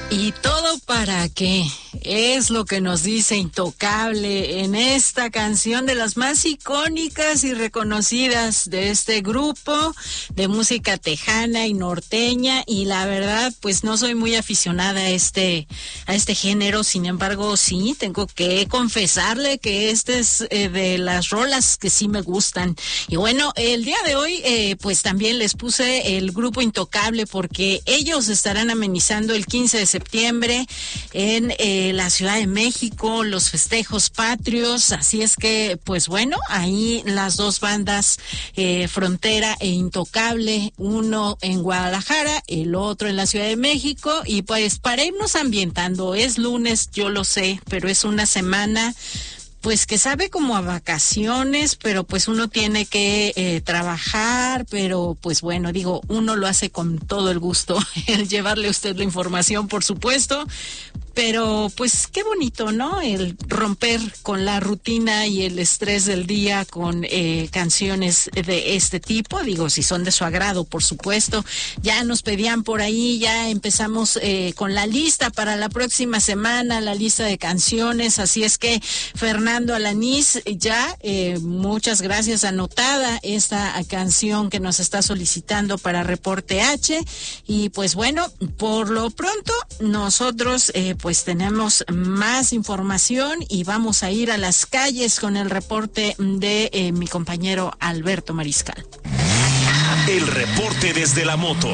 ¿Y todo para qué? Es lo que nos dice Intocable en esta canción de las más icónicas y reconocidas de este grupo de música tejana y norteña, y la verdad pues no soy muy aficionada a este género. Sin embargo, sí tengo que confesarle que este es de las rolas que sí me gustan. Y bueno, el día de hoy pues también les puse el grupo Intocable porque ellos estarán amenizando el 15 de septiembre en la Ciudad de México los festejos patrios, así es que pues bueno, ahí las dos bandas, Frontera e Intocable, uno en Guadalajara, el otro en la Ciudad de México, y pues para irnos ambientando, es lunes, yo lo sé, pero es una semana pues que sabe como a vacaciones, pero pues uno tiene que trabajar, pero pues bueno, digo, uno lo hace con todo el gusto, el llevarle a usted la información, por supuesto, pero pues qué bonito, ¿no? El romper con la rutina y el estrés del día con canciones de este tipo, digo, si son de su agrado, por supuesto. Ya nos pedían por ahí, ya empezamos con la lista para la próxima semana, la lista de canciones, así es que Fernando Alanís, ya muchas gracias, anotada esta canción que nos está solicitando para Reporte H, y pues bueno, por lo pronto nosotros pues tenemos más información y vamos a ir a las calles con el reporte de mi compañero Alberto Mariscal. El reporte desde la moto.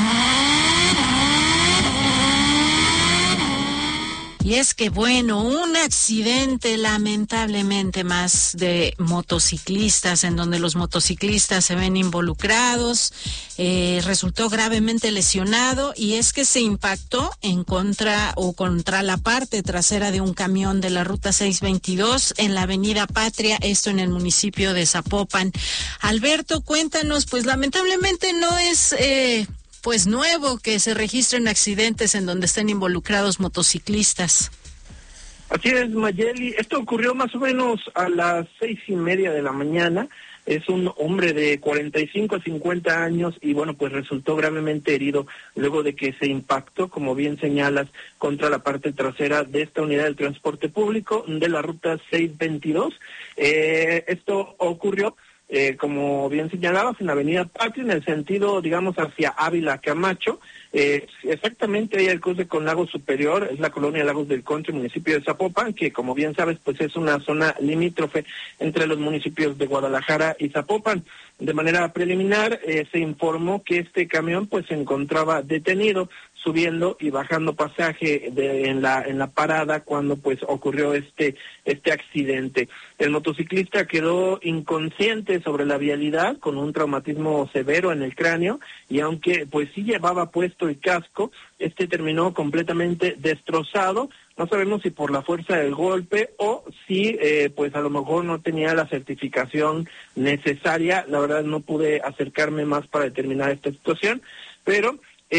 Y es que bueno, un accidente lamentablemente más de motociclistas, en donde los motociclistas se ven involucrados, resultó gravemente lesionado, y es que se impactó contra la parte trasera de un camión de la ruta 622 en la avenida Patria, esto en el municipio de Zapopan. Alberto, cuéntanos, pues lamentablemente no es pues nuevo que se registren accidentes en donde estén involucrados motociclistas. Así es, Mayeli. Esto ocurrió más o menos a las 6:30 de la mañana. Es un hombre de 45 a 50 años y bueno, pues resultó gravemente herido luego de que se impactó, como bien señalas, contra la parte trasera de esta unidad del transporte público de la ruta 622. Esto ocurrió como bien señalabas, en la avenida Patria, en el sentido, digamos, hacia Ávila Camacho, exactamente ahí el cruce con Lagos Superior, es la colonia Lagos del Contra, municipio de Zapopan, que como bien sabes, pues es una zona limítrofe entre los municipios de Guadalajara y Zapopan. De manera preliminar, se informó que este camión pues se encontraba detenido, subiendo y bajando pasaje en la parada cuando pues ocurrió este accidente. El motociclista quedó inconsciente sobre la vialidad con un traumatismo severo en el cráneo, y aunque pues sí llevaba puesto el casco, terminó completamente destrozado. No sabemos si por la fuerza del golpe o si pues a lo mejor no tenía la certificación necesaria. La verdad no pude acercarme más para determinar esta situación, pero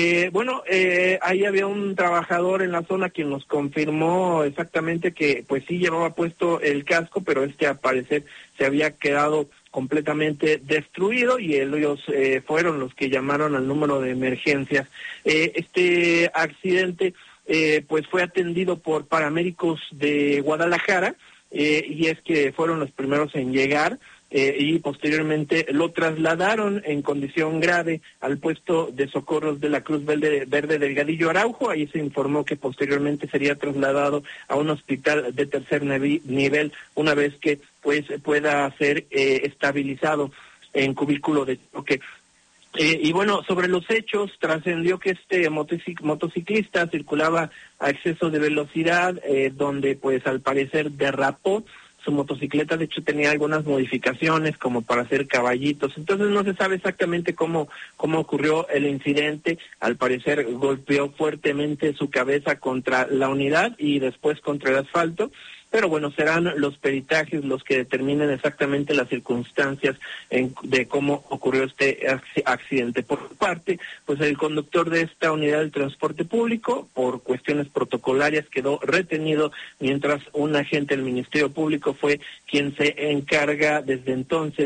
ahí había un trabajador en la zona quien nos confirmó exactamente que pues sí llevaba puesto el casco, pero al parecer se había quedado completamente destruido, y ellos fueron los que llamaron al número de emergencias. Este accidente pues fue atendido por paramédicos de Guadalajara, y es que fueron los primeros en llegar. Y posteriormente lo trasladaron en condición grave al puesto de socorros de la Cruz Verde Delgadillo Araujo. Ahí se informó que posteriormente sería trasladado a un hospital de tercer nivel una vez que pues pueda ser estabilizado en cubículo de choque. Y bueno, sobre los hechos, trascendió que este motociclista circulaba a exceso de velocidad, donde pues al parecer derrapó. Su motocicleta de hecho tenía algunas modificaciones como para hacer caballitos, entonces no se sabe exactamente cómo ocurrió el incidente. Al parecer golpeó fuertemente su cabeza contra la unidad y después contra el asfalto, pero bueno, serán los peritajes los que determinen exactamente las circunstancias de cómo ocurrió este accidente. Por parte, pues el conductor de esta unidad del transporte público, por cuestiones protocolarias, quedó retenido, mientras un agente del Ministerio Público fue quien se encarga desde entonces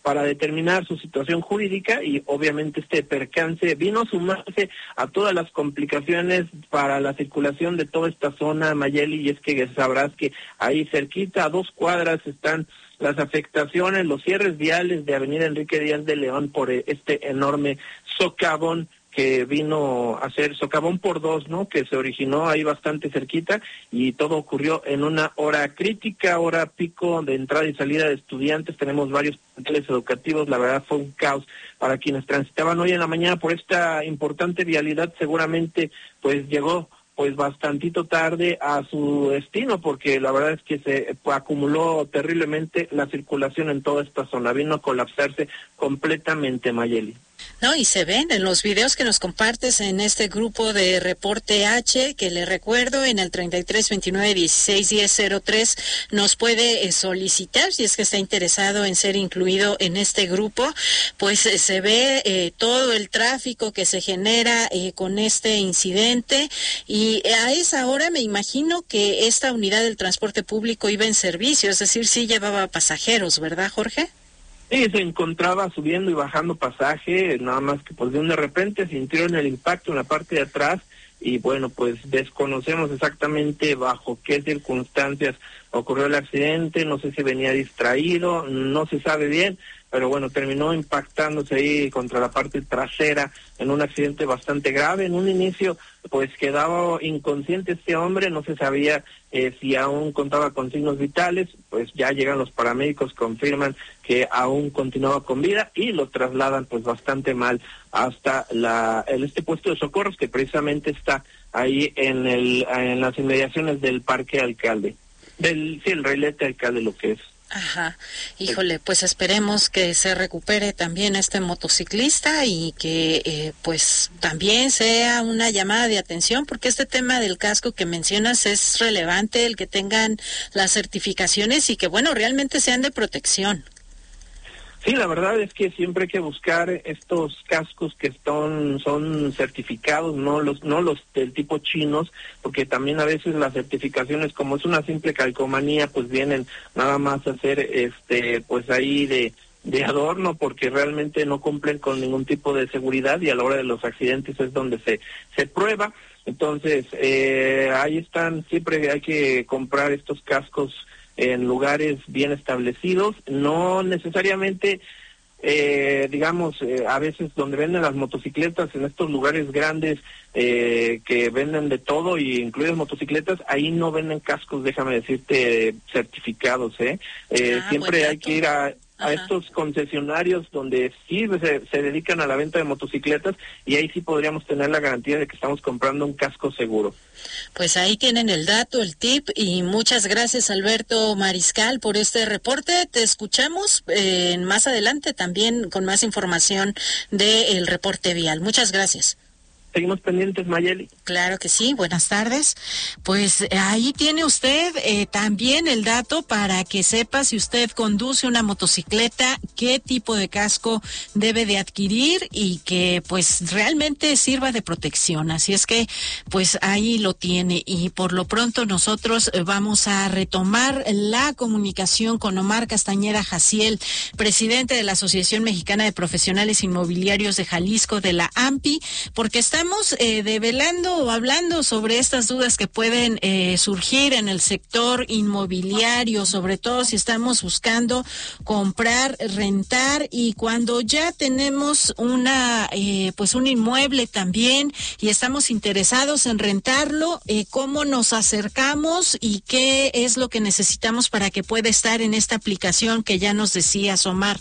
para determinar su situación jurídica, y obviamente este percance vino a sumarse a todas las complicaciones para la circulación de toda esta zona, Mayeli, y es que sabrás que ahí cerquita, a 2 cuadras, están las afectaciones, los cierres viales de Avenida Enrique Díaz de León por este enorme socavón que vino a ser socavón por 2, ¿no? Que se originó ahí bastante cerquita, y todo ocurrió en una hora crítica, hora pico de entrada y salida de estudiantes. Tenemos varios planteles educativos, la verdad fue un caos para quienes transitaban hoy en la mañana por esta importante vialidad. Seguramente pues llegó pues bastantito tarde a su destino, porque la verdad es que se acumuló terriblemente la circulación en toda esta zona, vino a colapsarse completamente, Mayeli. No, y se ven en los videos que nos compartes en este grupo de Reporte H, que le recuerdo en el 3329161003 nos puede solicitar si es que está interesado en ser incluido en este grupo. Pues se ve todo el tráfico que se genera con este incidente, y a esa hora me imagino que esta unidad del transporte público iba en servicio, es decir, sí llevaba pasajeros, ¿verdad, Jorge? Sí, se encontraba subiendo y bajando pasaje, nada más que pues de repente sintieron el impacto en la parte de atrás, y bueno, pues desconocemos exactamente bajo qué circunstancias ocurrió el accidente, no sé si venía distraído, no se sabe bien, pero bueno, terminó impactándose ahí contra la parte trasera en un accidente bastante grave. En un inicio pues quedaba inconsciente este hombre, no se sabía si aún contaba con signos vitales, pues ya llegan los paramédicos, confirman que aún continuaba con vida y lo trasladan pues bastante mal hasta este puesto de socorros, que precisamente está ahí en las inmediaciones del Parque Alcalde, el Reilete Alcalde, lo que es. Ajá, híjole, pues esperemos que se recupere también este motociclista y que pues también sea una llamada de atención, porque este tema del casco que mencionas es relevante, el que tengan las certificaciones y que bueno, realmente sean de protección. Sí, la verdad es que siempre hay que buscar estos cascos que son certificados, no los del tipo chinos, porque también a veces las certificaciones, como es una simple calcomanía, pues vienen nada más a hacer pues ahí de adorno, porque realmente no cumplen con ningún tipo de seguridad, y a la hora de los accidentes es donde se prueba. Entonces, ahí están, siempre hay que comprar estos cascos en lugares bien establecidos, no necesariamente, a veces donde venden las motocicletas, en estos lugares grandes que venden de todo, y incluidas motocicletas, ahí no venden cascos, déjame decirte, certificados, siempre hay que ir a estos concesionarios donde sí se dedican a la venta de motocicletas, y ahí sí podríamos tener la garantía de que estamos comprando un casco seguro. Pues ahí tienen el dato, el tip, y muchas gracias, Alberto Mariscal, por este reporte. Te escuchamos más adelante también con más información del reporte vial. Muchas gracias. Seguimos pendientes, Mayeli. Claro que sí, buenas tardes. Pues ahí tiene usted también el dato para que sepa, si usted conduce una motocicleta, qué tipo de casco debe de adquirir y que pues realmente sirva de protección. Así es que pues ahí lo tiene, y por lo pronto nosotros vamos a retomar la comunicación con Omar Castañeda Jaciel, presidente de la Asociación Mexicana de Profesionales Inmobiliarios de Jalisco, de la AMPI, porque estamos develando o hablando sobre estas dudas que pueden surgir en el sector inmobiliario, sobre todo si estamos buscando comprar, rentar, y cuando ya tenemos un inmueble también y estamos interesados en rentarlo, cómo nos acercamos y qué es lo que necesitamos para que pueda estar en esta aplicación que ya nos decías, Omar.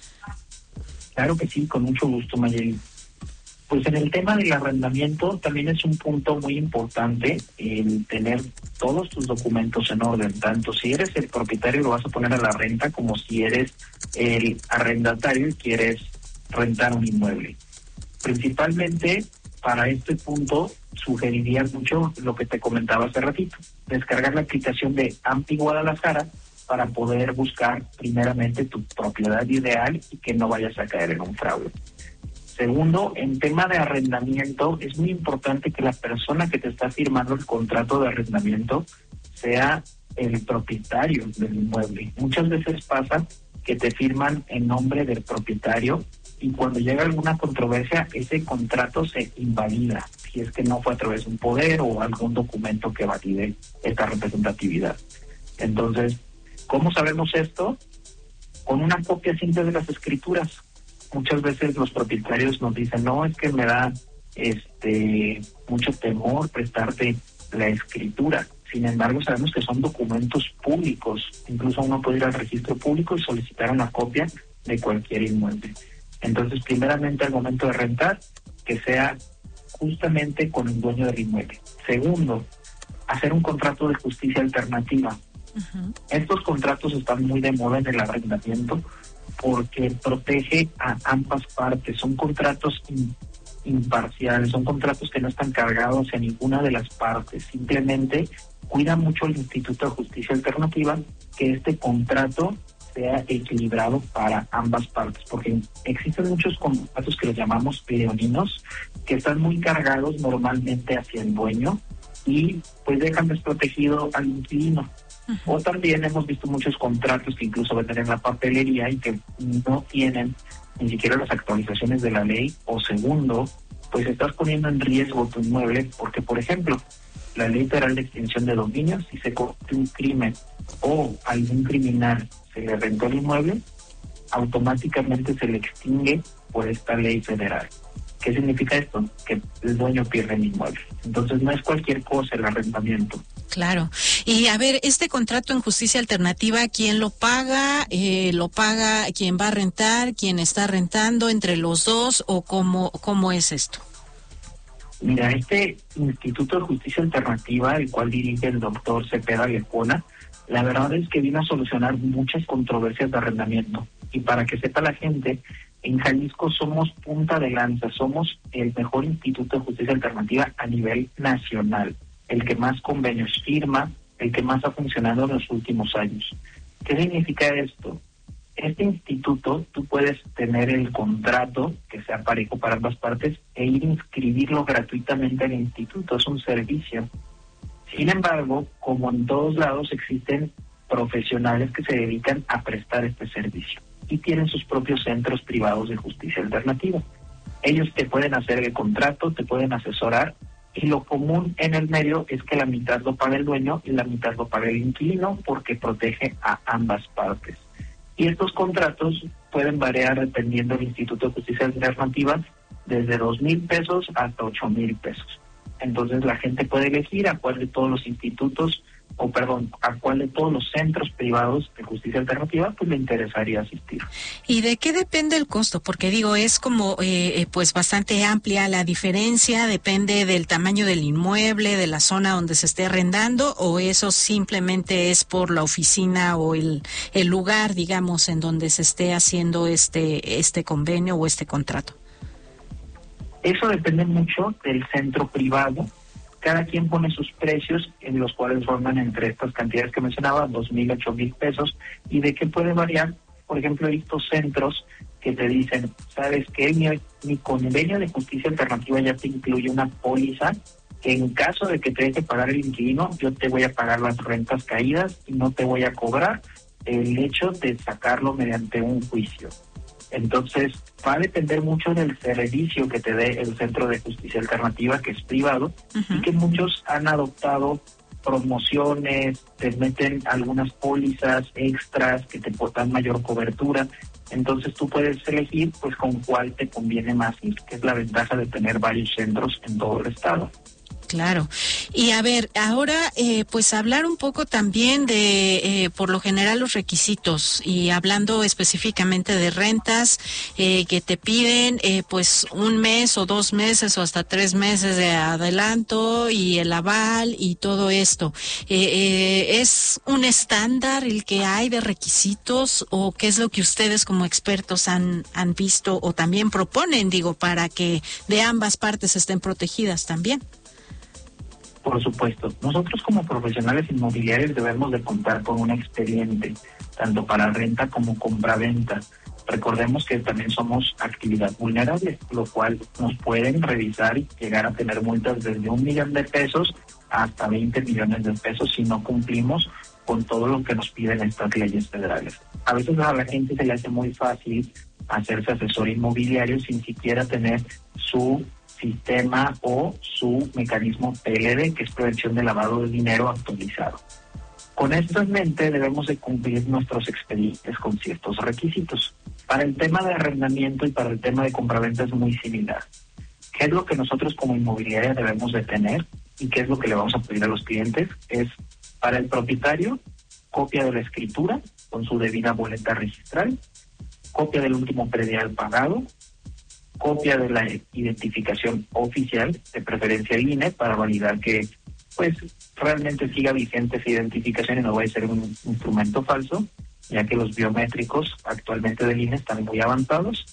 Claro que sí, con mucho gusto, Mayeli. Pues en el tema del arrendamiento también es un punto muy importante el tener todos tus documentos en orden, tanto si eres el propietario y lo vas a poner a la renta, como si eres el arrendatario y quieres rentar un inmueble. Principalmente para este punto sugeriría mucho lo que te comentaba hace ratito, descargar la aplicación de AMPI Guadalajara para poder buscar primeramente tu propiedad ideal y que no vayas a caer en un fraude. Segundo, en tema de arrendamiento, es muy importante que la persona que te está firmando el contrato de arrendamiento sea el propietario del inmueble. Muchas veces pasa que te firman en nombre del propietario, y cuando llega alguna controversia, ese contrato se invalida, si es que no fue a través de un poder o algún documento que valide esta representatividad. Entonces, ¿cómo sabemos esto? Con una copia simple de las escrituras. Muchas veces los propietarios nos dicen, no, es que me da mucho temor prestarte la escritura. Sin embargo, sabemos que son documentos públicos. Incluso uno puede ir al registro público y solicitar una copia de cualquier inmueble. Entonces, primeramente, al momento de rentar, que sea justamente con el dueño del inmueble. Segundo, hacer un contrato de justicia alternativa. Uh-huh. Estos contratos están muy de moda en el arrendamiento porque protege a ambas partes. Son contratos imparciales, son contratos que no están cargados a ninguna de las partes. Simplemente cuida mucho el Instituto de Justicia Alternativa que este contrato sea equilibrado para ambas partes, porque existen muchos contratos que los llamamos leoninos, que están muy cargados normalmente hacia el dueño y pues dejan desprotegido al inquilino. Uh-huh. O también hemos visto muchos contratos que incluso venden en la papelería y que no tienen ni siquiera las actualizaciones de la ley. O segundo, pues estás poniendo en riesgo tu inmueble porque, por ejemplo, la Ley Federal de Extinción de Dominio, si se comete un crimen o algún criminal se le rentó el inmueble, automáticamente se le extingue por esta ley federal. ¿Qué significa esto? Que el dueño pierde el inmueble. Entonces no es cualquier cosa el arrendamiento. Claro. Y a ver, este contrato en justicia alternativa, ¿quién lo paga? ¿Lo paga quien va a rentar, quien está rentando, entre los dos, o cómo es esto? Mira, este Instituto de Justicia Alternativa, el cual dirige el doctor Cepeda Lepona, la verdad es que vino a solucionar muchas controversias de arrendamiento. Y para que sepa la gente, en Jalisco somos punta de lanza, somos el mejor Instituto de Justicia Alternativa a nivel nacional, el que más convenios firma, el que más ha funcionado en los últimos años. ¿Qué significa esto? Este instituto, tú puedes tener el contrato que sea parejo para ambas partes e ir a inscribirlo gratuitamente al instituto, es un servicio. Sin embargo, como en todos lados, existen profesionales que se dedican a prestar este servicio y tienen sus propios centros privados de justicia alternativa. Ellos te pueden hacer el contrato, te pueden asesorar, y lo común en el medio es que la mitad lo paga el dueño y la mitad lo paga el inquilino porque protege a ambas partes. Y estos contratos pueden variar dependiendo del Instituto de Justicia Alternativa desde 2,000 pesos hasta 8,000 pesos. Entonces la gente puede elegir a cuál de todos los institutos, a cuál de todos los centros privados de justicia alternativa pues le interesaría asistir. ¿Y de qué depende el costo? Porque digo, es como pues bastante amplia la diferencia, depende del tamaño del inmueble, de la zona donde se esté arrendando, o eso simplemente es por la oficina o el lugar, digamos, en donde se esté haciendo este convenio o este contrato. Eso depende mucho del centro privado. Cada quien pone sus precios, en los cuales rondan entre estas cantidades que mencionaba, 2,000, 8,000 pesos. ¿Y de qué puede variar? Por ejemplo, estos centros que te dicen, ¿sabes qué? Mi convenio de justicia alternativa ya te incluye una póliza que en caso de que te deje pagar el inquilino, yo te voy a pagar las rentas caídas y no te voy a cobrar el hecho de sacarlo mediante un juicio. Entonces, va a depender mucho del servicio que te dé el Centro de Justicia Alternativa, que es privado, uh-huh. Y que muchos han adoptado promociones, te meten algunas pólizas extras que te dan mayor cobertura. Entonces, tú puedes elegir pues con cuál te conviene más ir, que es la ventaja de tener varios centros en todo el estado. Claro. Y a ver, ahora pues hablar un poco también de, por lo general, los requisitos, y hablando específicamente de rentas que te piden pues 1 mes o 2 meses o hasta 3 meses de adelanto y el aval y todo esto. ¿Es un estándar el que hay de requisitos o qué es lo que ustedes como expertos han visto o también proponen, digo, para que de ambas partes estén protegidas también? Por supuesto, nosotros como profesionales inmobiliarios debemos de contar con un expediente, tanto para renta como compraventa. Recordemos que también somos actividad vulnerable, lo cual nos pueden revisar y llegar a tener multas desde 1 millón de pesos hasta 20 millones de pesos si no cumplimos con todo lo que nos piden estas leyes federales. A veces a la gente se le hace muy fácil hacerse asesor inmobiliario sin siquiera tener su sistema o su mecanismo PLD, que es prevención de lavado de dinero, actualizado. Con esto en mente debemos de cumplir nuestros expedientes con ciertos requisitos. Para el tema de arrendamiento y para el tema de compraventa es muy similar. ¿Qué es lo que nosotros como inmobiliaria debemos de tener y qué es lo que le vamos a pedir a los clientes? Es para el propietario, copia de la escritura con su debida boleta registral, copia del último predial pagado, copia de la identificación oficial, de preferencia el INE, para validar que pues realmente siga vigente esa identificación y no vaya a ser un instrumento falso, ya que los biométricos actualmente del INE están muy avanzados.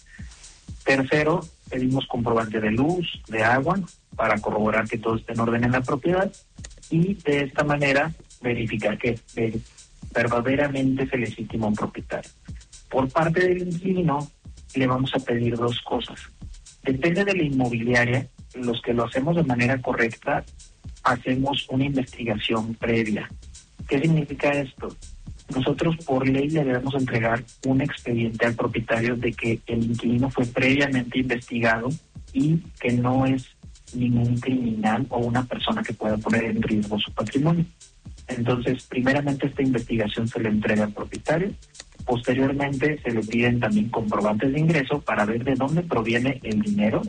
Tercero, pedimos comprobante de luz, de agua, para corroborar que todo esté en orden en la propiedad y de esta manera verificar que verdaderamente es el legítimo propietario. Por parte del inquilino le vamos a pedir dos cosas. Depende de la inmobiliaria, los que lo hacemos de manera correcta, hacemos una investigación previa. ¿Qué significa esto? Nosotros por ley le debemos entregar un expediente al propietario de que el inquilino fue previamente investigado y que no es ningún criminal o una persona que pueda poner en riesgo su patrimonio. Entonces, primeramente esta investigación se le entrega al propietario, posteriormente se le piden también comprobantes de ingreso para ver de dónde proviene el dinero.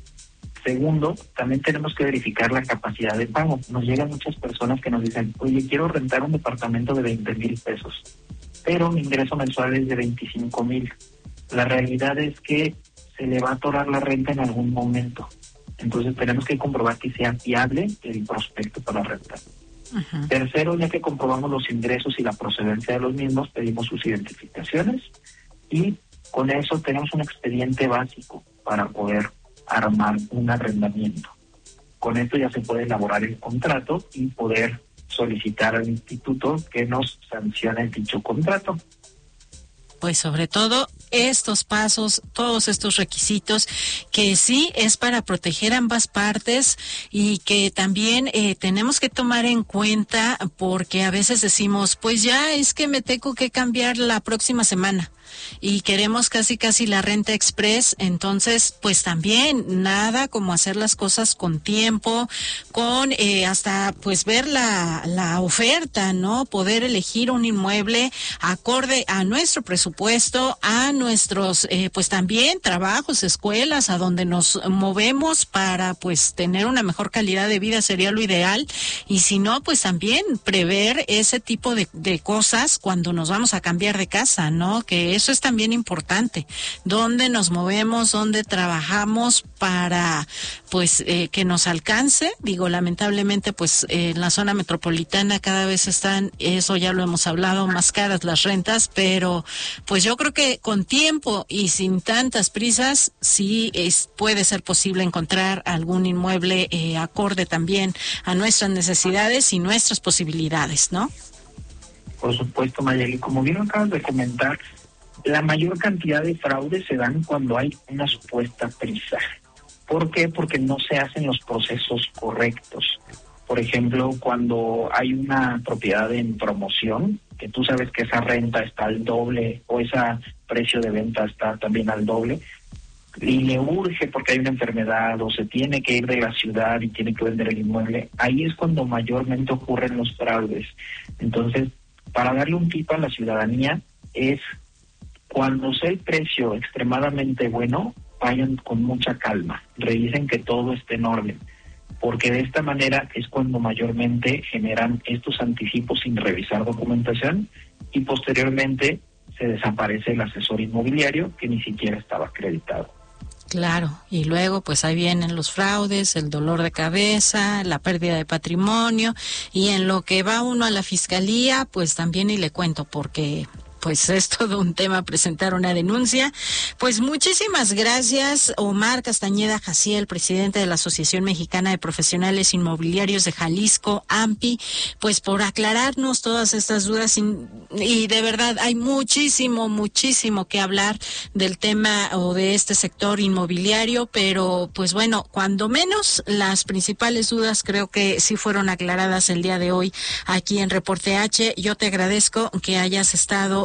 Segundo, también tenemos que verificar la capacidad de pago. Nos llegan muchas personas que nos dicen, oye, quiero rentar un departamento de 20,000 pesos, pero mi ingreso mensual es de 25,000. La realidad es que se le va a atorar la renta en algún momento. Entonces tenemos que comprobar que sea viable el prospecto para rentar. Uh-huh. Tercero, ya que comprobamos los ingresos y la procedencia de los mismos, pedimos sus identificaciones y con eso tenemos un expediente básico para poder armar un arrendamiento. Con esto ya se puede elaborar el contrato y poder solicitar al instituto que nos sancione dicho contrato. Pues sobre todo estos pasos, todos estos requisitos, que sí es para proteger ambas partes y que también tenemos que tomar en cuenta, porque a veces decimos, pues ya es que me tengo que cambiar la próxima semana y queremos casi la renta express. Entonces pues también nada como hacer las cosas con tiempo, con hasta pues ver la oferta, ¿no? Poder elegir un inmueble acorde a nuestro presupuesto, a nuestros pues también trabajos, escuelas, a donde nos movemos para pues tener una mejor calidad de vida sería lo ideal. Y si no, pues también prever ese tipo de cosas cuando nos vamos a cambiar de casa, ¿no? Que eso es también importante, dónde nos movemos, dónde trabajamos para pues que nos alcance. Digo, lamentablemente pues en la zona metropolitana cada vez están, eso ya lo hemos hablado, más caras las rentas, pero pues yo creo que con tiempo y sin tantas prisas sí puede ser posible encontrar algún inmueble acorde también a nuestras necesidades y nuestras posibilidades, ¿no? Por supuesto, Mayeli, como bien acabas de comentar, la mayor cantidad de fraudes se dan cuando hay una supuesta prisa. ¿Por qué? Porque no se hacen los procesos correctos. Por ejemplo, cuando hay una propiedad en promoción, que tú sabes que esa renta está al doble o ese precio de venta está también al doble, y le urge porque hay una enfermedad o se tiene que ir de la ciudad y tiene que vender el inmueble, ahí es cuando mayormente ocurren los fraudes. Entonces, para darle un tip a la ciudadanía es, cuando sea el precio extremadamente bueno, vayan con mucha calma, revisen que todo esté en orden, porque de esta manera es cuando mayormente generan estos anticipos sin revisar documentación y posteriormente se desaparece el asesor inmobiliario que ni siquiera estaba acreditado. Claro, y luego pues ahí vienen los fraudes, el dolor de cabeza, la pérdida de patrimonio, y en lo que va uno a la fiscalía, pues también y le cuento, porque pues es todo un tema presentar una denuncia. Pues muchísimas gracias, Omar Castañeda Jaciel, presidente de la Asociación Mexicana de Profesionales Inmobiliarios de Jalisco, AMPI, pues por aclararnos todas estas dudas y de verdad hay muchísimo que hablar del tema o de este sector inmobiliario, pero pues bueno, cuando menos las principales dudas creo que sí fueron aclaradas el día de hoy aquí en Reporte H. Yo te agradezco que hayas estado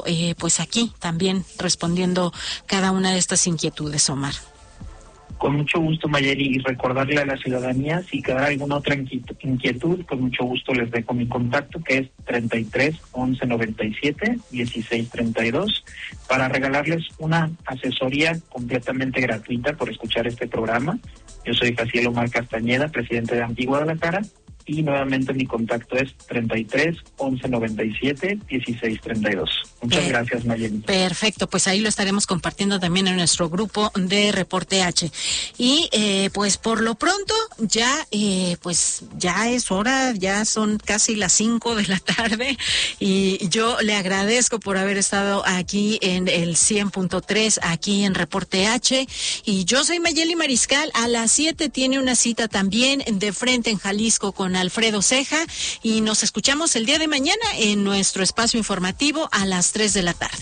pues aquí también respondiendo cada una de estas inquietudes, Omar. Con mucho gusto, Mayeli, y recordarle a la ciudadanía, si quedara alguna otra inquietud, con mucho gusto les dejo mi contacto, que es 33 11 97 16 32, para regalarles una asesoría completamente gratuita por escuchar este programa. Yo soy Jaciel Omar Castañeda, presidente de AMPI Guadalajara, y nuevamente mi contacto es 33 11 97 16 32. Muchas gracias, Mayeli. Perfecto, pues ahí lo estaremos compartiendo también en nuestro grupo de Reporte H. Y pues por lo pronto ya pues ya es hora, ya son casi las 5 de la tarde, y yo le agradezco por haber estado aquí en el 100.3, aquí en Reporte H, y yo soy Mayeli Mariscal. A las 7 tiene una cita también de Frente en Jalisco con Alfredo Ceja, y nos escuchamos el día de mañana en nuestro espacio informativo a las 3 de la tarde.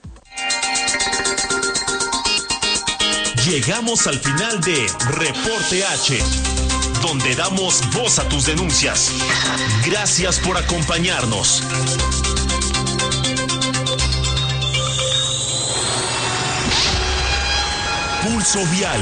Llegamos al final de Reporte H, donde damos voz a tus denuncias. Gracias por acompañarnos. Pulso Vial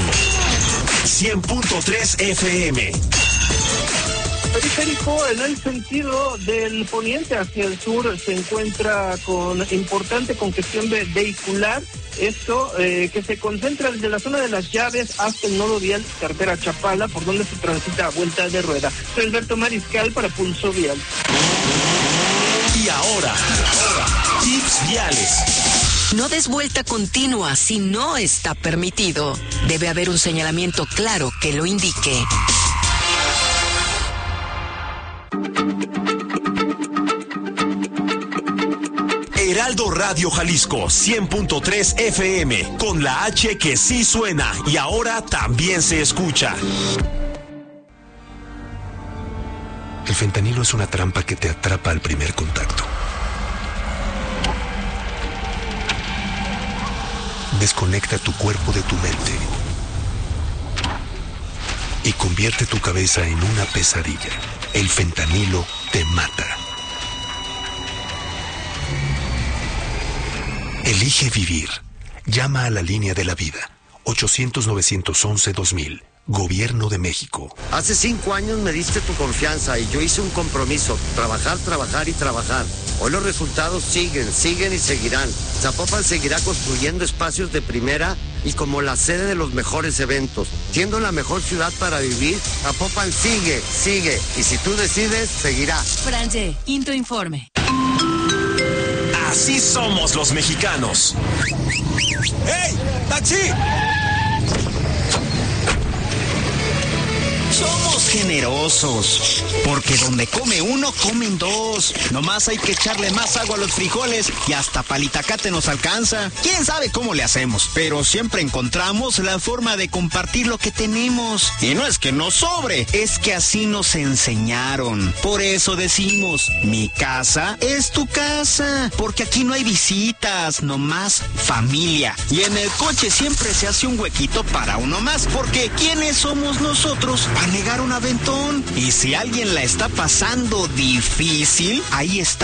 100.3 FM. Periférico, en el sentido del poniente hacia el sur, se encuentra con importante congestión vehicular. Esto que se concentra desde la zona de Las Llaves hasta el nodo vial carretera Chapala, por donde se transita a vuelta de rueda. Soy Alberto Mariscal para Pulso Vial. Y ahora, tips viales. No des vuelta continua si no está permitido. Debe haber un señalamiento claro que lo indique. Heraldo Radio Jalisco 100.3 FM, con la H que sí suena y ahora también se escucha. El fentanilo es una trampa que te atrapa al primer contacto. Desconecta tu cuerpo de tu mente y convierte tu cabeza en una pesadilla. El fentanilo te mata. Elige vivir. Llama a la línea de la vida. 800-911-2000. Gobierno de México. Hace 5 años me diste tu confianza y yo hice un compromiso. Trabajar, trabajar y trabajar. Hoy los resultados siguen y seguirán. Zapopan seguirá construyendo espacios de primera y como la sede de los mejores eventos. Siendo la mejor ciudad para vivir, Zapopan sigue. Y si tú decides, seguirá. France, quinto informe. Así somos los mexicanos. ¡Hey! ¡Taxi! Somos generosos, porque donde come uno, comen dos. Nomás hay que echarle más agua a los frijoles y hasta palitacate nos alcanza. ¿Quién sabe cómo le hacemos? Pero siempre encontramos la forma de compartir lo que tenemos. Y no es que nos sobre, es que así nos enseñaron. Por eso decimos, mi casa es tu casa, porque aquí no hay visitas, nomás familia. Y en el coche siempre se hace un huequito para uno más, porque ¿quiénes somos nosotros a negar un aventón? Y si alguien la está pasando difícil, ahí está